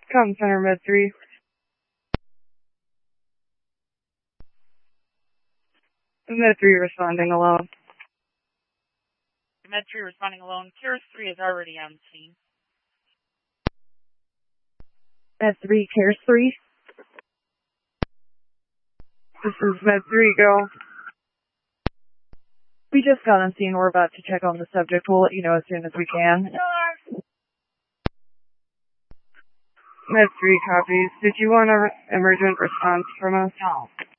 Com Center Med 3. Med 3 responding alone. Med 3 responding alone. Keras 3 is already on scene. Med 3, Keras 3. This is Med 3, go. We just got on scene. We're about to check on the subject. We'll let you know as soon as we can. Med 3 copies. Did you want an emergent response from us? No.